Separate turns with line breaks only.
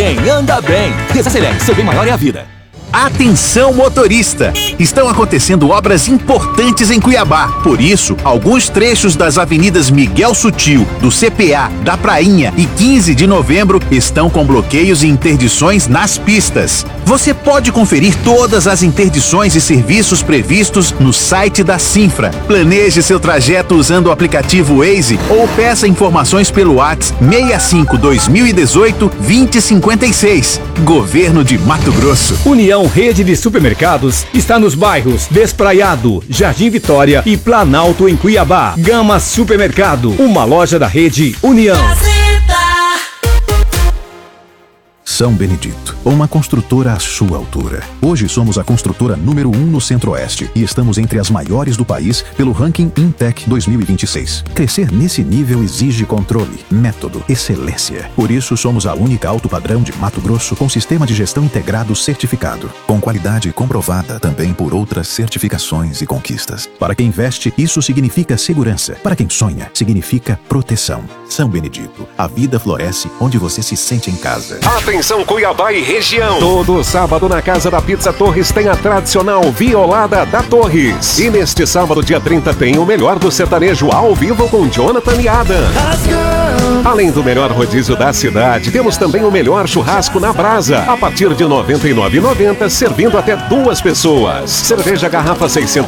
bem, anda bem. Desacelere, seu bem maior é a vida.
Atenção, motorista! Estão acontecendo obras importantes em Cuiabá. Por isso, alguns trechos das avenidas Miguel Sutil, do CPA, da Prainha e 15 de novembro estão com bloqueios e interdições nas pistas. Você pode conferir todas as interdições e serviços previstos no site da Cinfra. Planeje seu trajeto usando o aplicativo Waze ou peça informações pelo WhatsApp 65-2018-2056. Governo de Mato Grosso.
União Rede de Supermercados está nos bairros Despraiado, Jardim Vitória e Planalto, em Cuiabá. Gama Supermercado, uma loja da rede União.
São Benedito, uma construtora à sua altura. Hoje somos a construtora número 1 no Centro-Oeste e estamos entre as maiores do país pelo ranking Intec 2026. Crescer nesse nível exige controle, método, excelência. Por isso somos a única alto padrão de Mato Grosso com sistema de gestão integrado certificado, com qualidade comprovada também por outras certificações e conquistas. Para quem investe, isso significa segurança. Para quem sonha, significa proteção. São Benedito, a vida floresce onde você se sente em casa.
Atenção Cuiabá e região. Todo sábado na Casa da Pizza Torres tem a tradicional Violada da Torres. E neste sábado, dia 30, tem o melhor do sertanejo ao vivo com Jonathan e Adam. Além do melhor rodízio da cidade, temos também o melhor churrasco na brasa. A partir de R$ 99,90, servindo até 2 pessoas. Cerveja garrafa 600